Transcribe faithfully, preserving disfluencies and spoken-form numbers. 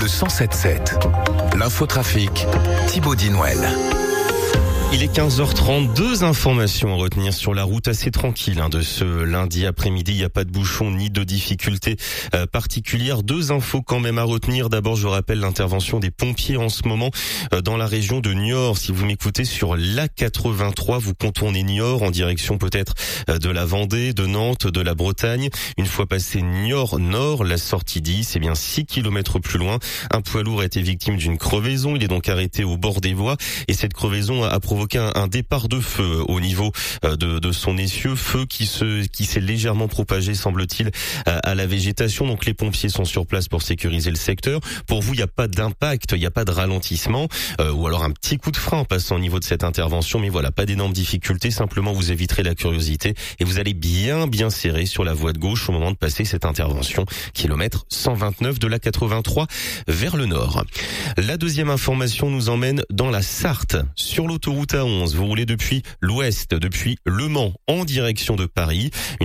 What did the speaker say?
le cent sept sept. L'infotrafic, Thibaut Dinouel. Il est quinze heures trente, deux informations à retenir sur la route assez tranquille hein, de ce lundi après-midi. Il n'y a pas de bouchon ni de difficultés euh, particulières. Deux infos quand même à retenir. D'abord, je rappelle l'intervention des pompiers en ce moment euh, dans la région de Niort. Si vous m'écoutez sur l'A quatre-vingt-trois, vous contournez Niort en direction peut-être euh, de la Vendée, de Nantes, de la Bretagne. Une fois passé Niort-Nord, la sortie dix, c'est bien six kilomètres plus loin. Un poids lourd a été victime d'une crevaison. Il est donc arrêté au bord des voies et cette crevaison a provoqué Un, un départ de feu au niveau de, de son essieu, feu qui se qui s'est légèrement propagé, semble-t-il, à, à la végétation. Donc les pompiers sont sur place pour sécuriser le secteur. Pour vous, il n'y a pas d'impact, il n'y a pas de ralentissement, euh, ou alors un petit coup de frein en passant au niveau de cette intervention. Mais voilà, pas d'énormes difficultés. Simplement, vous éviterez la curiosité et vous allez bien bien serrer sur la voie de gauche au moment de passer cette intervention. Kilomètre cent vingt-neuf de l'A quatre-vingt-trois vers le nord. La deuxième information nous emmène dans la Sarthe, sur l'autoroute A onze. Vous roulez depuis l'ouest, depuis Le Mans, en direction de Paris. Une